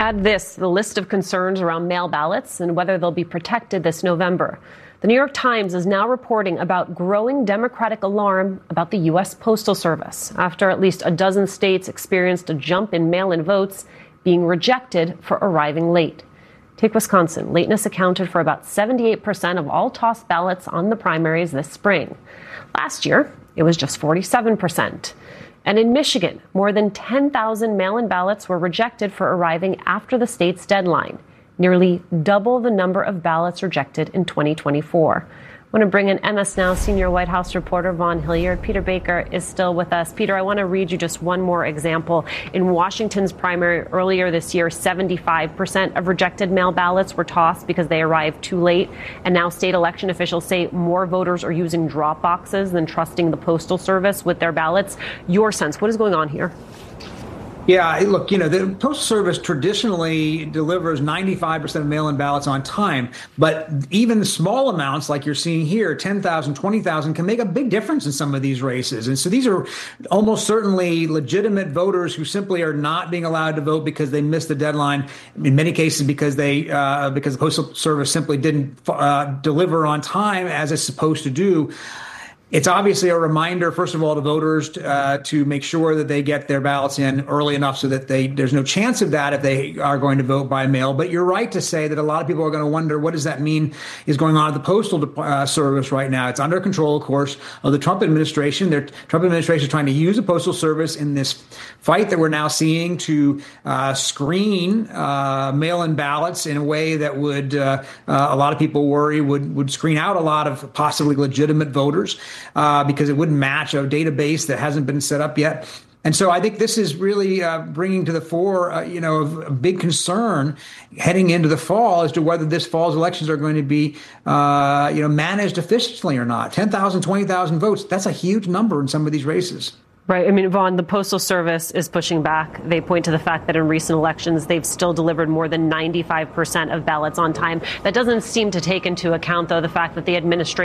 Add this to the list of concerns around mail ballots and whether they'll be protected this November. The New York Times is now reporting about growing Democratic alarm about the U.S. Postal Service after at least a dozen states experienced a jump in mail-in votes being rejected for arriving late. Take Wisconsin. Lateness accounted for about 78% of all tossed ballots on the primaries this spring. Last year, it was just 47%. And in Michigan, more than 10,000 mail-in ballots were rejected for arriving after the state's deadline, nearly double the number of ballots rejected in 2024. I want to bring in MS Now senior White House reporter Vaughn Hilliard. Peter Baker is still with us. Peter, I want to read you just one more example. In Washington's primary earlier this year, 75% of rejected mail ballots were tossed because they arrived too late. And now state election officials say more voters are using drop boxes than trusting the Postal Service with their ballots. Your sense, what is going on here? Yeah, look, the Postal Service traditionally delivers 95% of mail-in ballots on time, but even small amounts like you're seeing here, 10,000, 20,000, can make a big difference in some of these races. And so these are almost certainly legitimate voters who simply are not being allowed to vote because they missed the deadline, in many cases because the Postal Service simply didn't deliver on time as it's supposed to do. It's obviously a reminder, first of all, to voters to make sure that they get their ballots in early enough so that there's no chance of that if they are going to vote by mail. But you're right to say that a lot of people are going to wonder, what does that mean is going on at the Postal Service right now? It's under control, of course, of the Trump administration. The Trump administration is trying to use the Postal Service in this fight that we're now seeing to screen mail-in ballots in a way that would, a lot of people worry, would screen out a lot of possibly legitimate voters. Because it wouldn't match a database that hasn't been set up yet. And so I think this is really bringing to the fore, a big concern heading into the fall as to whether this fall's elections are going to be, managed efficiently or not. 10,000, 20,000 votes, that's a huge number in some of these races. Right. I mean, Vaughn, the Postal Service is pushing back. They point to the fact that in recent elections, they've still delivered more than 95% of ballots on time. That doesn't seem to take into account, though, the fact that the administration